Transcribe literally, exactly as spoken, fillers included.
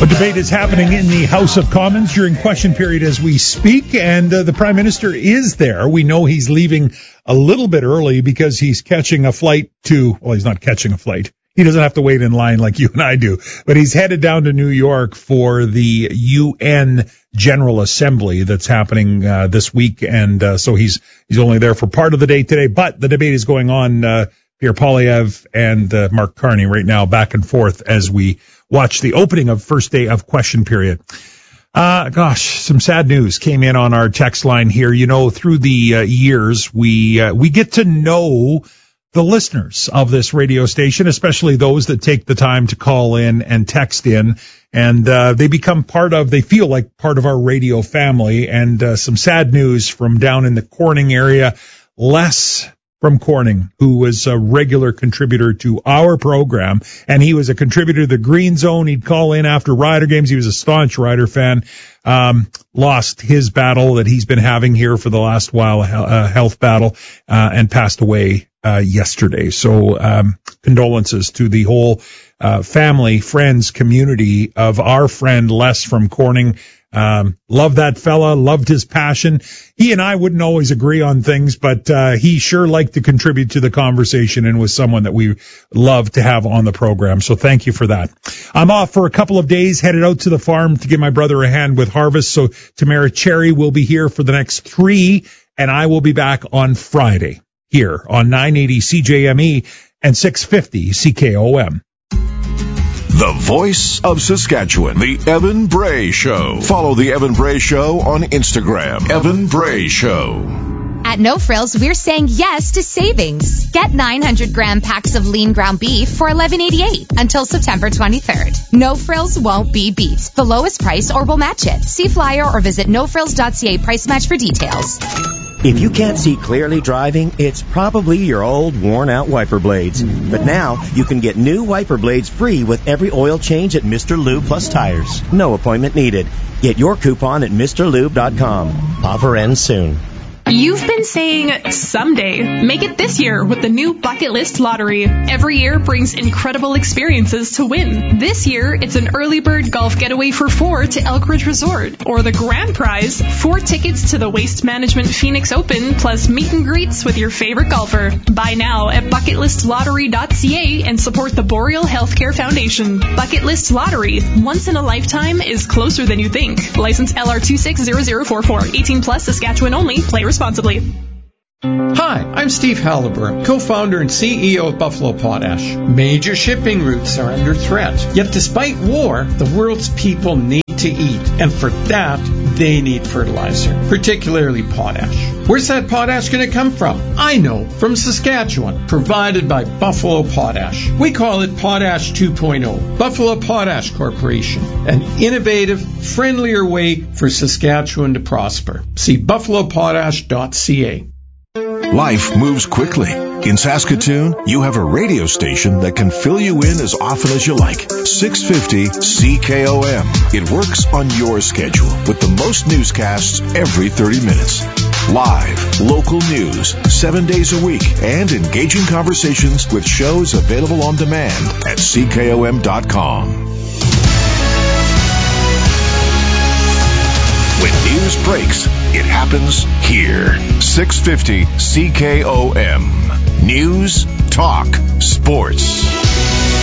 A debate is happening in the House of Commons during question period as we speak, and uh, the Prime Minister is there. We know he's leaving a little bit early because he's catching a flight to, well, he's not catching a flight. He doesn't have to wait in line like you and I do, but he's headed down to New York for the U N General Assembly that's happening uh, this week, and uh, so he's he's only there for part of the day today, but the debate is going on. uh, Pierre Poilievre and uh, Mark Carney right now back and forth as we watch the opening of first day of question period. Uh, gosh, some sad news came in on our text line here. You know, through the uh, years, we uh, we get to know the listeners of this radio station, especially those that take the time to call in and text in, and uh, they become part of, they feel like part of our radio family. And uh, some sad news from down in the Corning area. Les from Corning, who was a regular contributor to our program, and he was a contributor to the Green Zone. He'd call in after Rider games. He was a staunch Rider fan. Um, lost his battle that he's been having here for the last while, a health battle, uh, and passed away uh, yesterday. So um, condolences to the whole uh, family, friends, community of our friend Les from Corning. Um, loved that fella, loved his passion. He and I wouldn't always agree on things, but uh, he sure liked to contribute to the conversation and was someone that we love to have on the program. So thank you for that. I'm off for a couple of days, headed out to the farm to give my brother a hand with harvest. So Tamara Cherry will be here for the next three, and I will be back on Friday here on nine eighty C J M E and six fifty C K O M. The voice of Saskatchewan, the Evan Bray Show. Follow the Evan Bray Show on Instagram. Evan Bray Show. At No Frills, we're saying yes to savings. Get nine hundred gram packs of lean ground beef for eleven eighty-eight until September twenty-third. No Frills won't be beat. The lowest price or we'll match it. See flyer or visit no frills dot c a price match for details. If you can't see clearly driving, it's probably your old worn-out wiper blades. But now, you can get new wiper blades free with every oil change at Mister Lube Plus Tires. No appointment needed. Get your coupon at Mr Lube dot com. Offer ends soon. You've been saying someday. Make it this year with the new Bucket List Lottery. Every year brings incredible experiences to win. This year, it's an early bird golf getaway for four to Elk Ridge Resort. Or the grand prize, four tickets to the Waste Management Phoenix Open, plus meet and greets with your favorite golfer. Buy now at bucket list lottery dot c a and support the Boreal Healthcare Foundation. Bucket List Lottery. Once in a lifetime is closer than you think. License L R two six zero zero four four. eighteen plus, Saskatchewan only. Play responsibly. Hi, I'm Steve Halliburton, co-founder and C E O of Buffalo Potash. Major shipping routes are under threat. Yet despite war, the world's people need to eat. And for that, they need fertilizer, particularly potash. Where's that potash going to come from? I know, from Saskatchewan, provided by Buffalo Potash. We call it Potash two point oh. Buffalo Potash Corporation, an innovative, friendlier way for Saskatchewan to prosper. See buffalo potash dot c a. Life moves quickly. In Saskatoon, you have a radio station that can fill you in as often as you like. six fifty C K O M. It works on your schedule with the most newscasts every thirty minutes. Live, local news, seven days a week, and engaging conversations with shows available on demand at C K O M dot com. When news breaks, it happens here. six fifty C K O M. News, talk, sports.